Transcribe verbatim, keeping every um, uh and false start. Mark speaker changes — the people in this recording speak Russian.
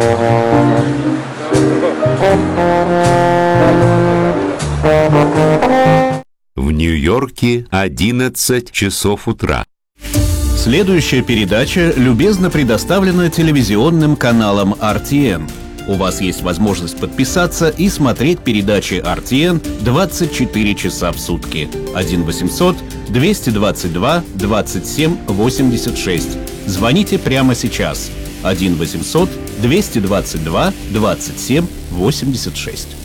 Speaker 1: В Нью-Йорке одиннадцать часов утра.
Speaker 2: Следующая передача любезно предоставлена телевизионным каналом ар ти эн. У вас есть возможность подписаться и смотреть передачи ар ти эн двадцать четыре часа в сутки. один восемьсот двести двадцать два двадцать семь восемьдесят шесть. Звоните прямо сейчас. один восемьсот двести двадцать два двадцать семь восемьдесят шесть.